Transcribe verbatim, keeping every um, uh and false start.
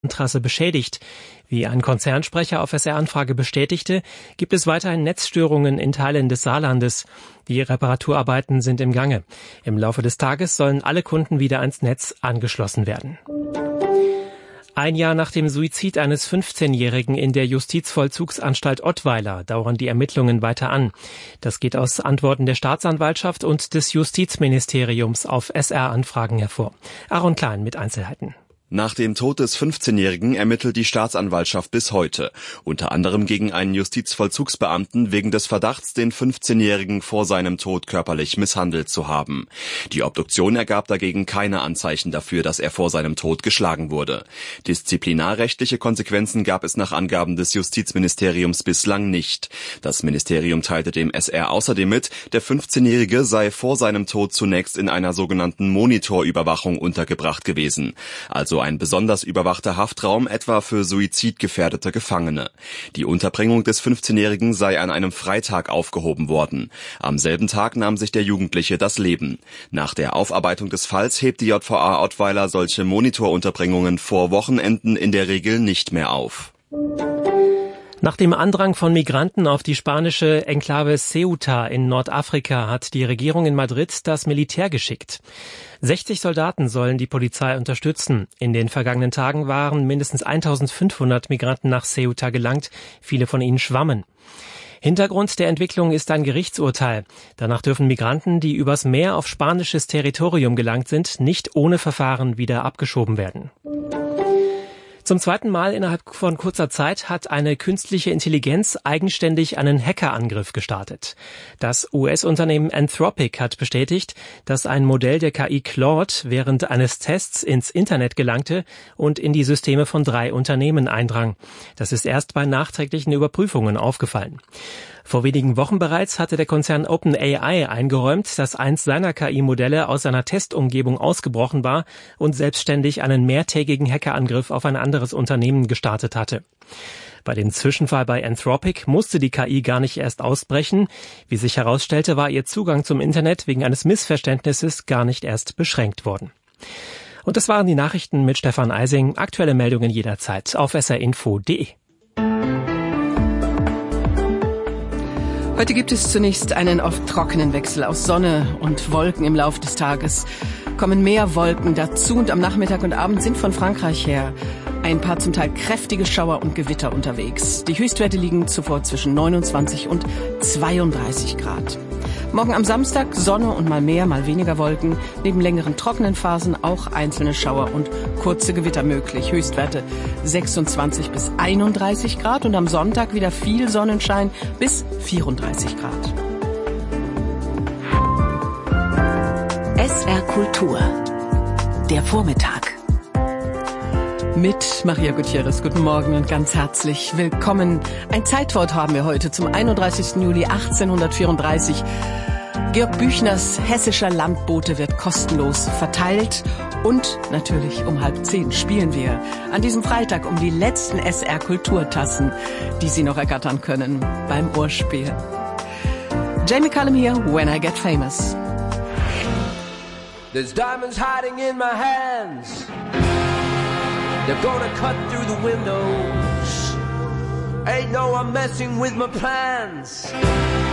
Trasse beschädigt. Wie ein Konzernsprecher auf S R-Anfrage bestätigte, gibt es weiterhin Netzstörungen in Teilen des Saarlandes. Die Reparaturarbeiten sind im Gange. Im Laufe des Tages sollen alle Kunden wieder ans Netz angeschlossen werden. Ein Jahr nach dem Suizid eines fünfzehnjährigen in der Justizvollzugsanstalt Ottweiler dauern die Ermittlungen weiter an. Das geht aus Antworten der Staatsanwaltschaft und des Justizministeriums auf S R-Anfragen hervor. Aaron Klein mit Einzelheiten. Nach dem Tod des fünfzehnjährigen ermittelt die Staatsanwaltschaft bis heute, unter anderem gegen einen Justizvollzugsbeamten wegen des Verdachts, den fünfzehnjährigen vor seinem Tod körperlich misshandelt zu haben. Die Obduktion ergab dagegen keine Anzeichen dafür, dass er vor seinem Tod geschlagen wurde. Disziplinarrechtliche Konsequenzen gab es nach Angaben des Justizministeriums bislang nicht. Das Ministerium teilte dem S R außerdem mit, der fünfzehnjährige sei vor seinem Tod zunächst in einer sogenannten Monitorüberwachung untergebracht gewesen, also ein besonders überwachter Haftraum etwa für suizidgefährdete Gefangene. Die Unterbringung des fünfzehnjährigen sei an einem Freitag aufgehoben worden. Am selben Tag nahm sich der Jugendliche das Leben. Nach der Aufarbeitung des Falls hebt die J V A Ottweiler solche Monitorunterbringungen vor Wochenenden in der Regel nicht mehr auf. Nach dem Andrang von Migranten auf die spanische Enklave Ceuta in Nordafrika hat die Regierung in Madrid das Militär geschickt. sechzig Soldaten sollen die Polizei unterstützen. In den vergangenen Tagen waren mindestens eintausendfünfhundert Migranten nach Ceuta gelangt. Viele von ihnen schwammen. Hintergrund der Entwicklung ist ein Gerichtsurteil. Danach dürfen Migranten, die übers Meer auf spanisches Territorium gelangt sind, nicht ohne Verfahren wieder abgeschoben werden. Zum zweiten Mal innerhalb von kurzer Zeit hat eine künstliche Intelligenz eigenständig einen Hackerangriff gestartet. Das U S-Unternehmen Anthropic hat bestätigt, dass ein Modell der K I Claude während eines Tests ins Internet gelangte und in die Systeme von drei Unternehmen eindrang. Das ist erst bei nachträglichen Überprüfungen aufgefallen. Vor wenigen Wochen bereits hatte der Konzern OpenAI eingeräumt, dass eins seiner K I-Modelle aus seiner Testumgebung ausgebrochen war und selbstständig einen mehrtägigen Hackerangriff auf ein anderes Unternehmen gestartet hatte. Bei dem Zwischenfall bei Anthropic musste die K I gar nicht erst ausbrechen. Wie sich herausstellte, war ihr Zugang zum Internet wegen eines Missverständnisses gar nicht erst beschränkt worden. Und das waren die Nachrichten mit Stefan Eising. Aktuelle Meldungen jederzeit auf s r info punkt d e. Heute gibt es zunächst einen oft trockenen Wechsel aus Sonne und Wolken im Laufe des Tages. Kommen mehr Wolken dazu und am Nachmittag und Abend sind von Frankreich her ein paar zum Teil kräftige Schauer und Gewitter unterwegs. Die Höchstwerte liegen zuvor zwischen neunundzwanzig und zweiunddreißig Grad. Morgen am Samstag Sonne und mal mehr, mal weniger Wolken. Neben längeren trockenen Phasen auch einzelne Schauer und kurze Gewitter möglich. Höchstwerte sechsundzwanzig bis einunddreißig Grad und am Sonntag wieder viel Sonnenschein bis vierunddreißig Grad. S R Kultur. Der Vormittag. Mit Maria Gutierrez. Guten Morgen und ganz herzlich willkommen. Ein Zeitwort haben wir heute zum einunddreißigsten Juli achtzehnhundertvierunddreißig. Georg Büchners Hessischer Landbote wird kostenlos verteilt. Und natürlich um halb zehn spielen wir an diesem Freitag um die letzten S R Kulturtassen, die Sie noch ergattern können beim Ohrspiel. Jamie Cullum hier, When I Get Famous. There's diamonds hiding in my hands. They're gonna cut through the windows. Ain't no one messing with my plans.